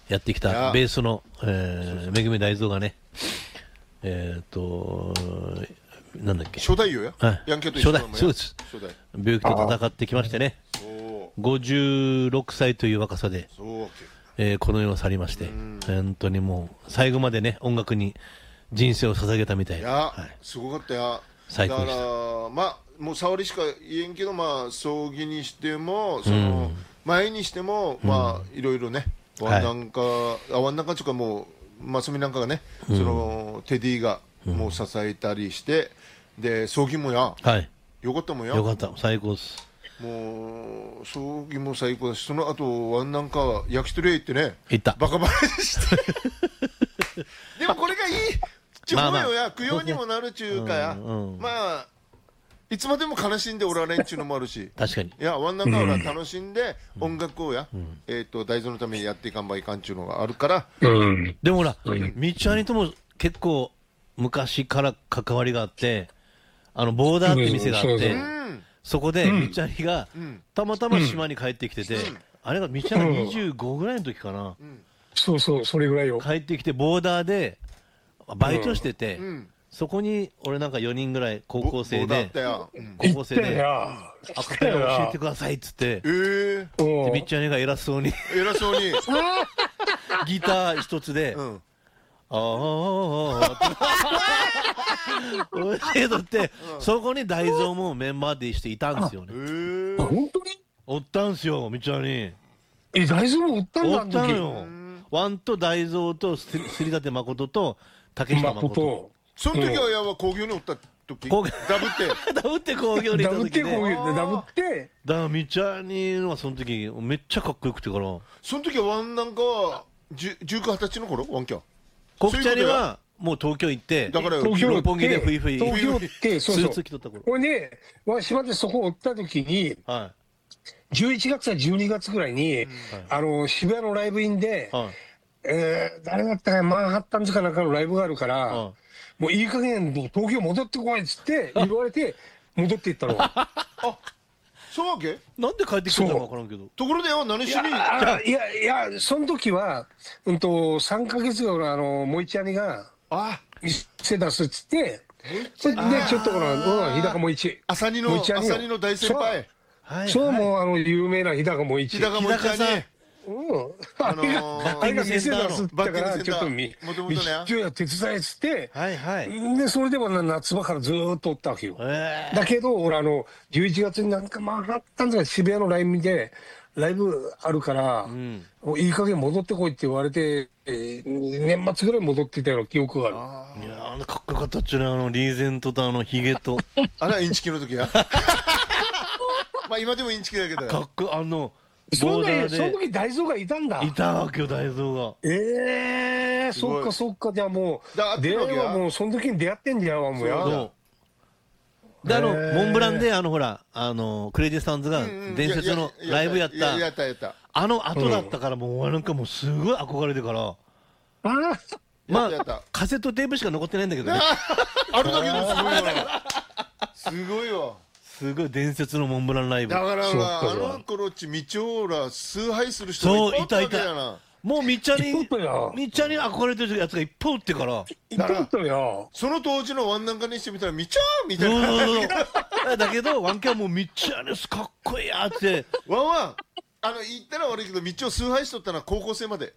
やってきたベースの、めぐみ大蔵がね、なんだっけ、 初代よや、 はい、 ヤンキーと一緒だもんや。 そうです。病気と戦ってきましてね、56歳という若さで、この世を去りまして、本当にもう最後までね、音楽に人生を捧げたみたいな。 はい、すごかったや。 最高でした。 だからまあもう沙織しか言えんけど、まあ葬儀にしてもその前にしても、まあいろいろね、ワンなんかというか、もうマスミなんかがね、そのテディがもう支えたりして、で葬儀もや、よかったもんや。 よかった、最高です。 もう葬儀も最高だし、その後ワンなんか焼き鳥屋行ってね、バカバカしてでもこれがいいちゅうもよや、供養にもなるちゅうかや、まあいつまでも悲しんでおられんちゅうのもあるし確かに、 いやワンなんかは楽しんで音楽をや、大豆のためにやっていかんばいかんちゅうのがあるから、 でもほら、みっちゃんにとも結構昔から関わりがあって、ボーダーって店があって、そこでみっちゃんがたまたま島に帰ってきてて、あれがみっちゃんが25ぐらいの時かな、 そうそう、それぐらいよ。 帰ってきてボーダーでバイトしてて、そこに俺なんか4人ぐらい高校生でアカペラ教えてくださいっつって、みっちゃんが偉そうにギター一つでああ教えとって、そこに大蔵もメンバーでしていたんですよね。 本当におったんすよ、みっちゃんに。 大蔵もおったんだ。 おったのよ。ワンと大蔵と杉立誠と竹下誠。 その時はやは工業におった時、ダブって工業にいた時で、 ダブってだからみっちゃんにはその時めっちゃかっこよくてから、 その時はワンなんかは19、20歳の頃、ワンキャコフチャリはもう東京行って、 だから六本木でフイフイ東京ってスーツ着とった頃、 これね、わしまでそこおった時に、11月か12月ぐらいに渋谷のライブインで、誰だったかマンハッタンズかなんかのライブがあるから、もういい加減東京戻ってこいっつって言われて戻っていったの。あ、 そうわけ？ なんで帰ってきたのか分からんけど。 ところでよ、何しに？ いやその時は3ヶ月後のもいちゃにが店出すっつって、それでちょっと日高もいち、 朝にの大先輩、 そうもう有名な日高もいち、 日高もいちね。 あれが店出すって言ったから、ちょっとみっちょや手伝えっつって、でそれでも夏場からずーっとおったわけよ。だけど俺11月になんかマンハッタンズか渋谷のライブでライブあるから、いい加減戻ってこいって言われて、年末ぐらい戻ってたような記憶がある。 いやかっこよかったっちゅうね、リーゼントとヒゲとあれはインチキの時やまあ今でもインチキだけど、 かっこその時大蔵がいたんだ。 いたわけよ、大蔵が。 そっか、じゃあもう出会いはもうその時に出会ってんじゃんわ、もうや。 でモンブランでほらクレイジーサウンズが伝説のライブやった後だったから、もうなんかもうすごい憧れてから、まあカセットテープしか残ってないんだけどね。 あるだけですごいわ。 すごい伝説のモンブランライブだから、頃っちみちょら崇拝する人がいっぱいいたわけやな。もうみっちゃんに憧れてるやつがいっぱいおってから、 その当時のワンなんかにしてみたらみちゃーみたいな。だけどワンキャンもみっちゃんですかっこいいやってワンは言ったら悪いけど、道を崇拝しとったのは高校生まで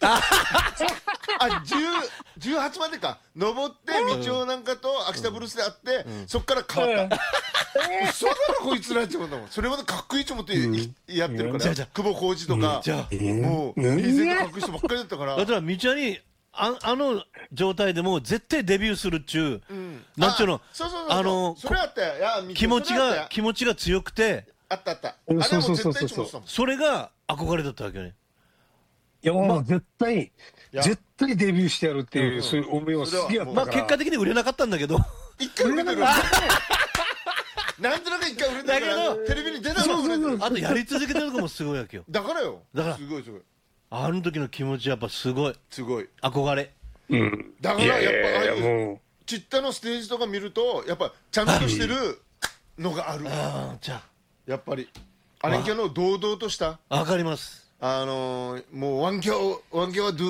18までか、登って道をなんかと秋田ブルースで会って、そっから変わった。嘘だろこいつらって思ったもん。それまでかっこいいと思ってやってるから、久保浩二とかもうリーゼントかっこいい人ばっかりだったから。 だから道に状態でも絶対デビューするっちゅう、なんちゅうの、 それあったよ、 気持ちが強くて、 あったあれも絶対そうそれが憧れだったわけよね。 いやもう絶対デビューしてやるっていう、そういう思いは好きやったから。 結果的に売れなかったんだけど、 一回売れてるなんとなく一回売れたけど、テレビに出たもん。 あとやり続けてるのもすごいわけよ。 だからすごいあの時の気持ちやっぱすごい憧れ。 だからやっぱちったのステージとか見ると、やっぱちゃんとしてるのがある。やっぱりあれんけの堂々とした、 わかります。 もうワンキャはドゥ